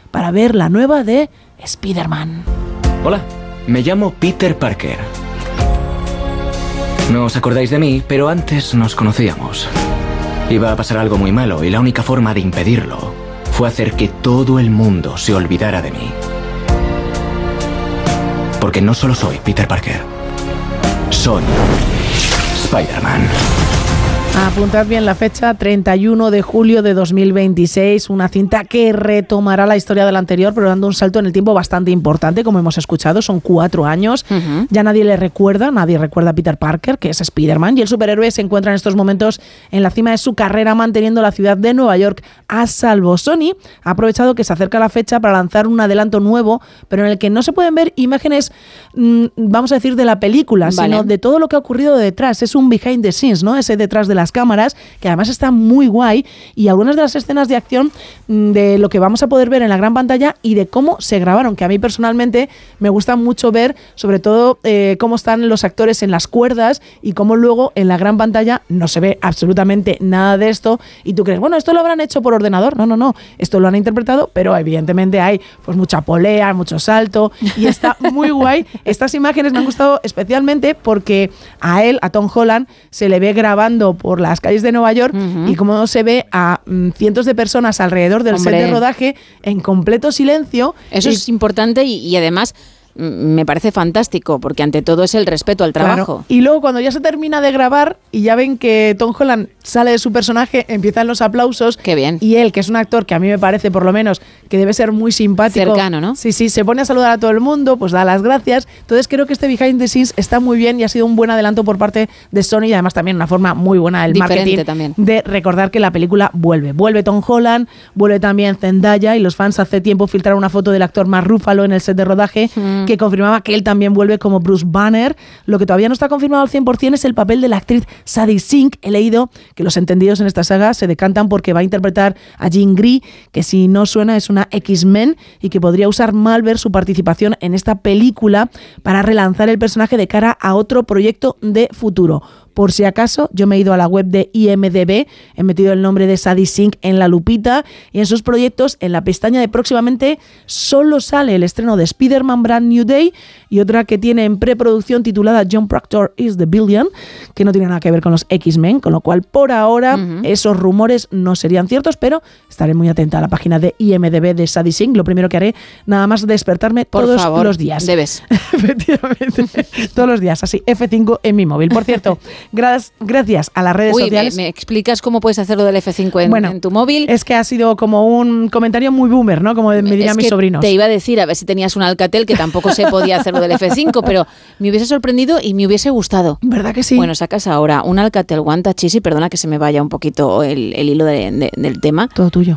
para ver la nueva de Spider-Man. Hola, me llamo Peter Parker. No os acordáis de mí, pero antes nos conocíamos. Iba a pasar algo muy malo y la única forma de impedirlo fue hacer que todo el mundo se olvidara de mí. Porque no solo soy Peter Parker, soy Spider-Man. Apuntad bien la fecha, 31 de julio de 2026, una cinta que retomará la historia de la anterior, pero dando un salto en el tiempo bastante importante, como hemos escuchado, son 4 años. Ya nadie recuerda a Peter Parker, que es Spider-Man, y el superhéroe se encuentra en estos momentos en la cima de su carrera, manteniendo la ciudad de Nueva York a salvo. Sony ha aprovechado que se acerca la fecha para lanzar un adelanto nuevo, pero en el que no se pueden ver imágenes, vamos a decir, de la película, sino de todo lo que ha ocurrido detrás. Es un behind the scenes, ¿no? Ese detrás de las cámaras, que además está muy guay, y algunas de las escenas de acción de lo que vamos a poder ver en la gran pantalla y de cómo se grabaron, que a mí personalmente me gusta mucho ver, sobre todo cómo están los actores en las cuerdas y cómo luego en la gran pantalla no se ve absolutamente nada de esto y tú crees, bueno, esto lo habrán hecho por ordenador. No, esto lo han interpretado, pero evidentemente hay pues mucha polea, mucho salto y está muy guay. Estas imágenes me han gustado especialmente porque a Tom Holland, se le ve grabando por las calles de Nueva York y cómo se ve a cientos de personas alrededor del set de rodaje en completo silencio. Eso es importante y además me parece fantástico, porque ante todo es el respeto al trabajo. Claro. Y luego cuando ya se termina de grabar y ya ven que Tom Holland sale de su personaje, empiezan los aplausos. Qué bien. Y él, que es un actor que a mí me parece, por lo menos, que debe ser muy simpático. Cercano, ¿no? Sí, se pone a saludar a todo el mundo, pues da las gracias. Entonces creo que este behind the scenes está muy bien y ha sido un buen adelanto por parte de Sony y además también una forma muy buena del marketing también, de recordar que la película vuelve. Vuelve Tom Holland, vuelve también Zendaya y los fans hace tiempo filtraron una foto del actor Mark Ruffalo en el set de rodaje que confirmaba que él también vuelve como Bruce Banner. Lo que todavía no está confirmado al 100% es el papel de la actriz Sadie Sink. He leído que los entendidos en esta saga se decantan porque va a interpretar a Jean Grey, que si no suena es una X-Men y que podría usar Malver su participación en esta película para relanzar el personaje de cara a otro proyecto de futuro. Por si acaso, yo me he ido a la web de IMDb, he metido el nombre de Sadie Sink en la lupita y en sus proyectos, en la pestaña de próximamente, solo sale el estreno de Spider-Man Brand New Day y otra que tiene en preproducción titulada John Proctor is the Villain, que no tiene nada que ver con los X-Men, con lo cual por ahora esos rumores no serían ciertos, pero estaré muy atenta a la página de IMDb de Sadie Sink. Lo primero que haré, nada más despertarme por todos favor, los días. Debes. Efectivamente, todos los días, así, F5 en mi móvil. Por cierto, gracias a las redes sociales. ¿Me explicas cómo puedes hacerlo del F5 en tu móvil? Es que ha sido como un comentario muy boomer, ¿no? Como me dirían mis sobrinos. Te iba a decir, a ver si tenías un Alcatel, que tampoco se podía hacerlo del F5, pero me hubiese sorprendido y me hubiese gustado. ¿Verdad que sí? Bueno, sacas ahora un Alcatel One Touch Easy, perdona que se me vaya un poquito el hilo del tema. Todo tuyo.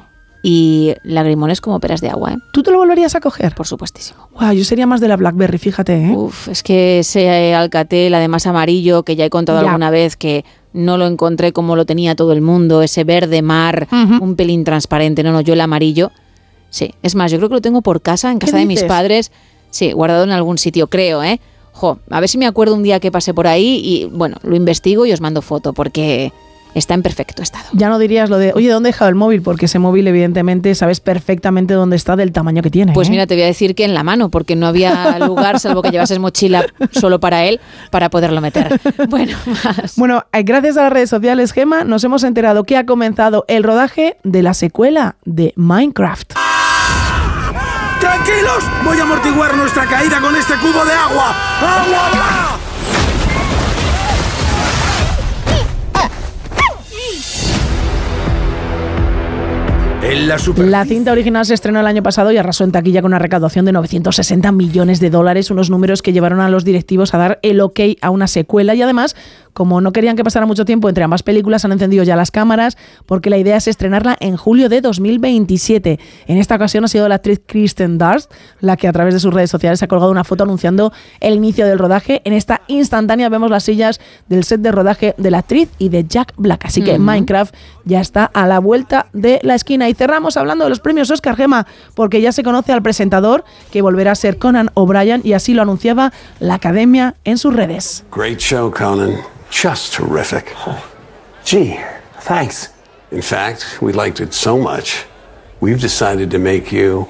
Y lagrimones como peras de agua, ¿eh? ¿Tú te lo volverías a coger? Por supuestísimo. Wow, yo sería más de la BlackBerry, fíjate, ¿eh? Uf, es que ese Alcatel, además amarillo, que ya he contado alguna vez que no lo encontré como lo tenía todo el mundo, ese verde mar, un pelín transparente. No, yo el amarillo, sí. Es más, yo creo que lo tengo por casa, en casa de mis padres, sí, guardado en algún sitio, creo, ¿eh? A ver si me acuerdo un día que pasé por ahí y, bueno, lo investigo y os mando foto, porque está en perfecto estado. Ya no dirías lo de, oye, ¿dónde he dejado el móvil? Porque ese móvil, evidentemente, sabes perfectamente dónde está, del tamaño que tiene. Pues mira, te voy a decir que en la mano, porque no había lugar, salvo que llevases mochila solo para él, para poderlo meter. Bueno, gracias a las redes sociales, Gemma, nos hemos enterado que ha comenzado el rodaje de la secuela de Minecraft. ¡Tranquilos! Voy a amortiguar nuestra caída con este cubo de agua. ¡Agua ya! La cinta original se estrenó el año pasado y arrasó en taquilla con una recaudación de $960 millones, unos números que llevaron a los directivos a dar el ok a una secuela y además, como no querían que pasara mucho tiempo entre ambas películas, han encendido ya las cámaras porque la idea es estrenarla en julio de 2027. En esta ocasión ha sido la actriz Kristen Dunst la que a través de sus redes sociales ha colgado una foto anunciando el inicio del rodaje. En esta instantánea vemos las sillas del set de rodaje de la actriz y de Jack Black, así que Minecraft ya está a la vuelta de la esquina. Y cerramos hablando de los premios Oscar, Gemma, porque ya se conoce al presentador que volverá a ser Conan O'Brien y así lo anunciaba la Academia en sus redes. Great show, Conan. Just terrific. Gee, thanks. In fact, we liked it so much, we've decided to make you